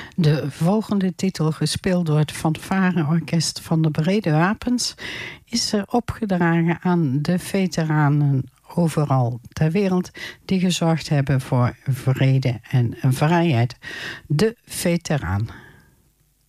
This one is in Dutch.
De volgende titel, gespeeld door het fanfareorkest van de Brede Wapens, is er opgedragen aan de veteranen overal ter wereld die gezorgd hebben voor vrede en vrijheid. De veteraan.